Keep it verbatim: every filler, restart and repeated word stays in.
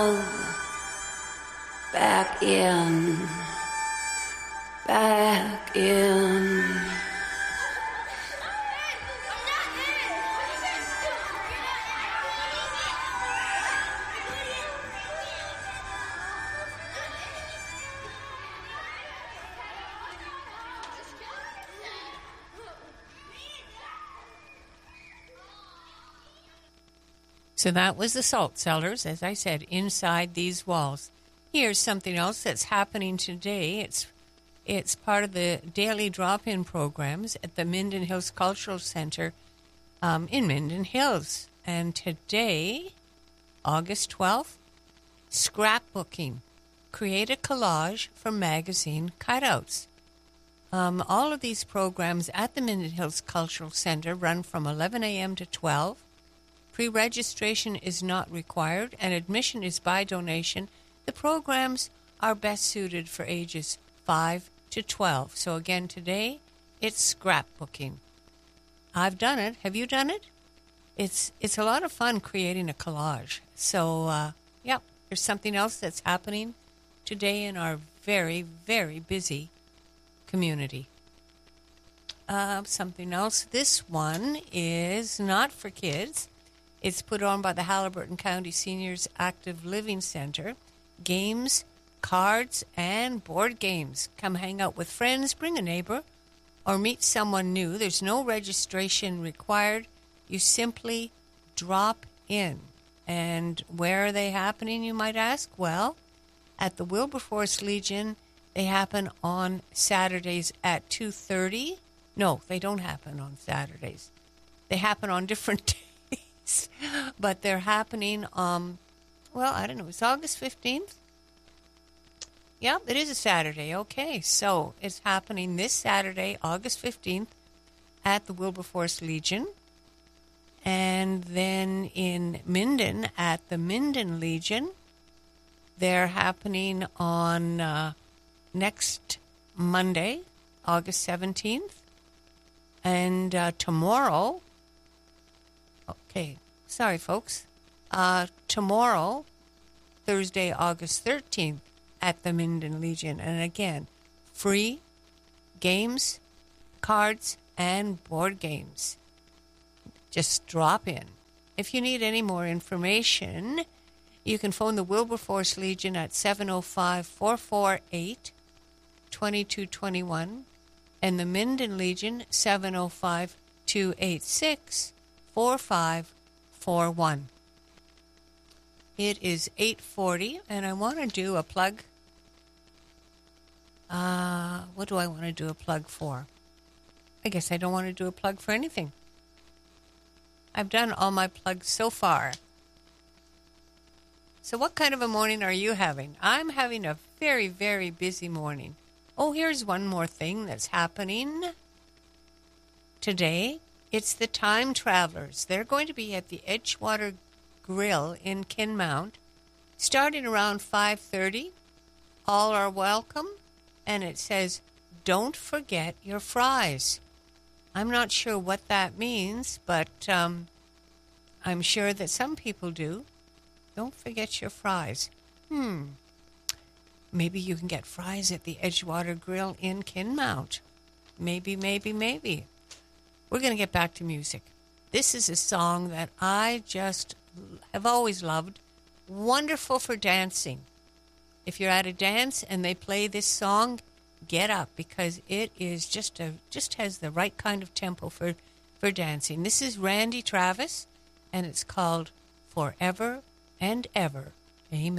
Back in, back in. So that was the Salt Cellars, as I said, inside these walls. Here's something else that's happening today. It's it's part of the daily drop-in programs at the Minden Hills Cultural Center um, in Minden Hills. And today, August twelfth, scrapbooking. Create a collage from magazine cutouts. Um, all of these programs at the Minden Hills Cultural Center run from eleven a.m. to twelve. Pre-registration is not required, and admission is by donation. The programs are best suited for ages five to twelve. So again, today, it's scrapbooking. I've done it. Have you done it? It's it's a lot of fun creating a collage. So, uh, yeah, there's something else that's happening today in our very, very busy community. Uh, something else. This one is not for kids. It's put on by the Haliburton County Seniors Active Living Center. Games, cards, and board games. Come hang out with friends, bring a neighbor, or meet someone new. There's no registration required. You simply drop in. And where are they happening, you might ask? Well, at the Wilberforce Legion, they happen on Saturdays at two thirty. No, they don't happen on Saturdays. They happen on different days. But they're happening, um, well, I don't know, it's August fifteenth? Yeah, it is a Saturday. Okay, so it's happening this Saturday, August fifteenth, at the Wilberforce Legion. And then in Minden, at the Minden Legion, they're happening on uh, next Monday, August seventeenth. And uh, tomorrow... Okay, sorry, folks. Uh, tomorrow, Thursday, August thirteenth, at the Minden Legion. And again, free games, cards, and board games. Just drop in. If you need any more information, you can phone the Wilberforce Legion at seven oh five, four four eight, two two two one and the Minden Legion, seven oh five, two eight six, four five four one. It is eight forty, and I want to do a plug. Uh, what do I want to do a plug for? I guess I don't want to do a plug for anything. I've done all my plugs so far. So what kind of a morning are you having? I'm having a very, very busy morning. Oh, here's one more thing that's happening today. It's the Time Travelers. They're going to be at the Edgewater Grill in Kinmount, starting around five thirty. All are welcome, and it says, "Don't forget your fries." I'm not sure what that means, but um, I'm sure that some people do. Don't forget your fries. Hmm. Maybe you can get fries at the Edgewater Grill in Kinmount. Maybe, maybe, maybe. We're going to get back to music. This is a song that I just have always loved. Wonderful for dancing. If you're at a dance and they play this song, get up, because it is just a just has the right kind of tempo for, for dancing. This is Randy Travis, and it's called Forever and Ever. Amen.